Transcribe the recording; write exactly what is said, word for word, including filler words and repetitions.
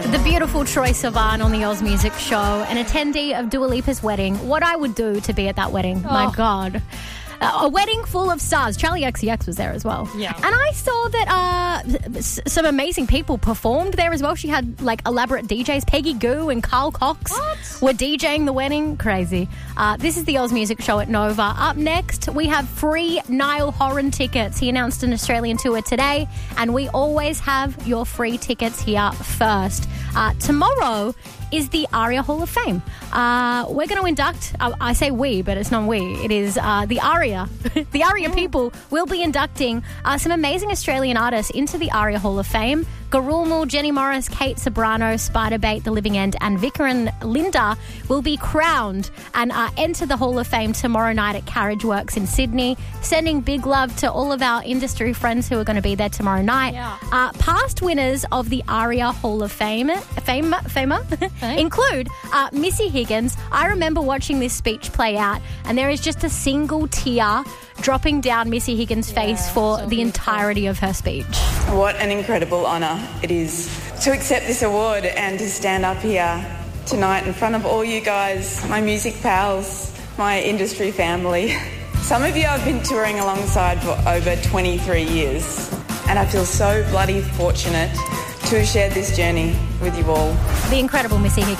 The beautiful Troye Sivan on the Oz Music Show, an attendee of Dua Lipa's wedding. What I would do to be at that wedding, oh. my God. Uh, a wedding full of stars. Charlie X C X was there as well. Yeah. And I saw that uh, s- some amazing people performed there as well. She had like elaborate D Js. Peggy Goo and Carl Cox what? were DJing the wedding. Crazy. Uh, this is the Oz Music Show at Nova. Up next, we have free Niall Horan tickets. He announced an Australian tour today, and we always have your free tickets here first. Uh, tomorrow is the ARIA Hall of Fame. Uh, we're going to induct, uh, I say we, but it's not we, it is uh, the ARIA. the ARIA people will be inducting uh, some amazing Australian artists into the ARIA Hall of Fame. Garulmul, Jenny Morris, Kate Sobrano, Spiderbait, The Living End, and Vicarin Linda will be crowned and uh, enter the Hall of Fame tomorrow night at Carriage Works in Sydney. Sending big love to all of our industry friends who are going to be there tomorrow night. Yeah. Uh, past winners of the ARIA Hall of Fame, fame, famer, Hey. include uh, Missy Higgins. I remember watching this speech play out, and there is just a single tear dropping down Missy Higgins' face Yeah, for so the beautiful. entirety of her speech. What an incredible honour it is to accept this award and to stand up here tonight in front of all you guys, my music pals, my industry family. Some of you I've been touring alongside for over twenty-three years, and I feel so bloody fortunate to have shared this journey with you all. The incredible Missy Higgins.